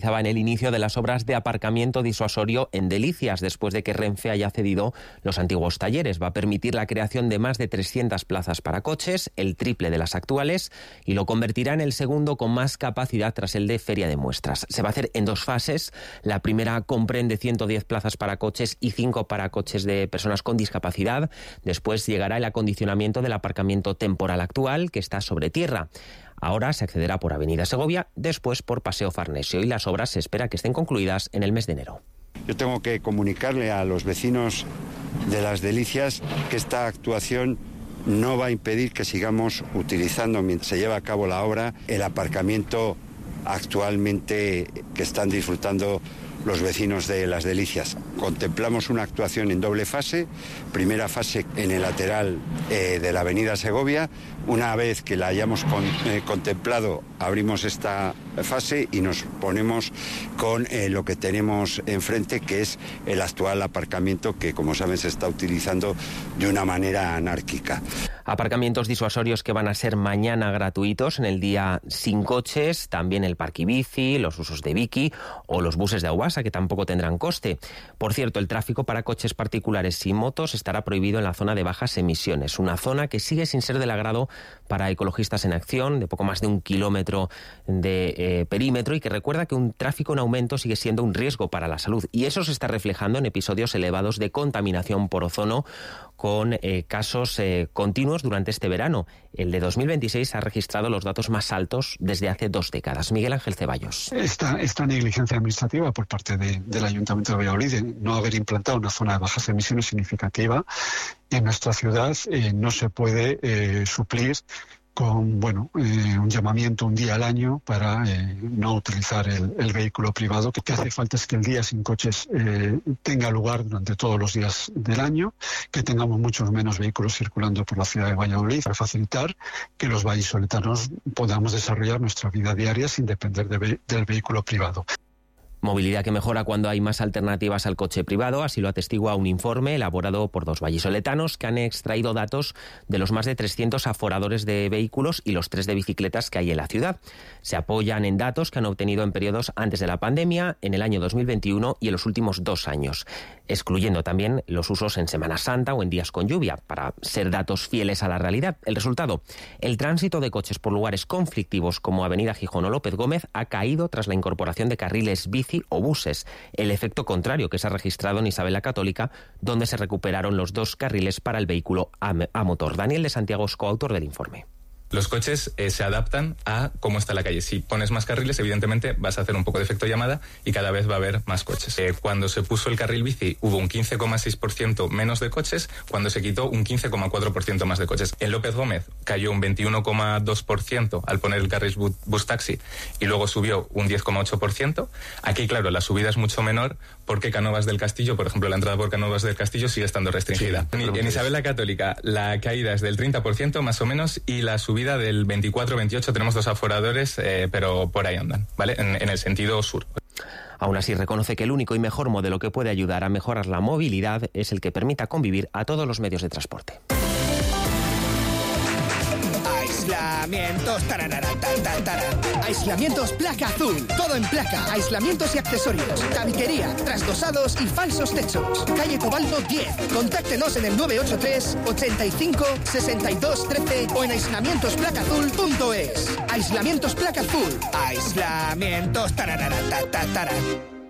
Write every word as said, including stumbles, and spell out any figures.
en el inicio de las obras de aparcamiento disuasorio en Delicias, después de que Renfe haya cedido los antiguos talleres. Va a permitir la creación de más de trescientas plazas para coches, el triple de las actuales, y lo convertirá en el segundo con más capacidad tras el de Feria de Muestras. Se va a hacer en dos fases. La primera comprende ciento diez plazas para coches y cinco para coches de personas con discapacidad. Después llegará el acondicionamiento del aparcamiento temporal actual, que está sobre tierra. Ahora se accederá por Avenida Segovia, después por Paseo Farnesio, y las obras se espera que estén concluidas en el mes de enero. Yo tengo que comunicarle a los vecinos de Las Delicias que esta actuación no va a impedir que sigamos utilizando, mientras se lleva a cabo la obra, el aparcamiento actualmente que están disfrutando los vecinos de Las Delicias. Contemplamos una actuación en doble fase. Primera fase en el lateral eh, de la Avenida Segovia. Una vez que la hayamos con, eh, contemplado, abrimos esta fase y nos ponemos con eh, lo que tenemos enfrente, que es el actual aparcamiento que, como saben, se está utilizando de una manera anárquica. Aparcamientos disuasorios que van a ser mañana gratuitos en el día sin coches, también el parquibici, los usos de Vicky o los buses de Aubasa, que tampoco tendrán coste. Por cierto, el tráfico para coches particulares y motos estará prohibido en la zona de bajas emisiones, una zona que sigue sin ser del agrado para Ecologistas en Acción, de poco más de un kilómetro de eh, perímetro, y que recuerda que un tráfico en aumento sigue siendo un riesgo para la salud, y eso se está reflejando en episodios elevados de contaminación por ozono, con eh, casos eh, continuos durante este verano. El de dos mil veintiséis ha registrado los datos más altos desde hace dos décadas. Miguel Ángel Ceballos. Esta, esta negligencia administrativa por parte de, del Ayuntamiento de Valladolid de no haber implantado una zona de bajas emisiones significativa en nuestra ciudad eh, no se puede eh, suplir con bueno eh, un llamamiento un día al año para eh, no utilizar el, el vehículo privado. Lo que hace falta es que el día sin coches eh, tenga lugar durante todos los días del año, que tengamos muchos menos vehículos circulando por la ciudad de Valladolid, para facilitar que los vallisoletanos podamos desarrollar nuestra vida diaria sin depender de ve- del vehículo privado. Movilidad que mejora cuando hay más alternativas al coche privado, así lo atestigua un informe elaborado por dos vallisoletanos que han extraído datos de los más de trescientos aforadores de vehículos y los tres de bicicletas que hay en la ciudad. Se apoyan en datos que han obtenido en periodos antes de la pandemia, en el año dos mil veintiuno y en los últimos dos años, excluyendo también los usos en Semana Santa o en días con lluvia, para ser datos fieles a la realidad. El resultado: el tránsito de coches por lugares conflictivos como Avenida Gijón o López Gómez ha caído tras la incorporación de carriles bici o buses, el efecto contrario que se ha registrado en Isabel la Católica, donde se recuperaron los dos carriles para el vehículo a, a motor. Daniel de Santiago es coautor del informe. Los coches eh, se adaptan a cómo está la calle. Si pones más carriles, evidentemente vas a hacer un poco de efecto llamada y cada vez va a haber más coches. Eh, cuando se puso el carril bici hubo un quince coma seis por ciento menos de coches, cuando se quitó un quince coma cuatro por ciento más de coches. En López Gómez cayó un veintiuno coma dos por ciento al poner el carril bu- bus taxi y luego subió un diez coma ocho por ciento. Aquí, claro, la subida es mucho menor porque Cánovas del Castillo, por ejemplo, la entrada por Cánovas del Castillo sigue estando restringida. Sí, en, en Isabel la Católica la caída es del treinta por ciento más o menos y la subida del veinticuatro veintiocho, tenemos dos aforadores, eh, pero por ahí andan, ¿vale? En, en el sentido sur. Aún así, reconoce que el único y mejor modelo que puede ayudar a mejorar la movilidad es el que permita convivir a todos los medios de transporte. Aislamientos, tararara, tar, tar, aislamientos placa azul, todo en placa, aislamientos y accesorios, tabiquería, trasdosados y falsos techos. Calle Cobalto diez, contáctenos en el nueve ocho tres, ochenta y cinco, sesenta y dos, trece o en aislamientos placa azul punto es. Aislamientos placa azul, aislamientos, tararara, tar, tar, tar.